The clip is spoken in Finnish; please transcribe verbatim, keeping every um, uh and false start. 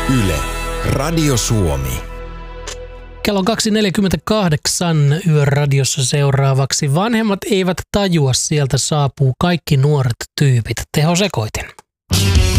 Yle, Radio Suomi. Kello on kaksi neljäkymmentäkahdeksan Yöradiossa seuraavaksi. Vanhemmat eivät tajua, sieltä saapuu kaikki nuoret tyypit. Tehosekoitin.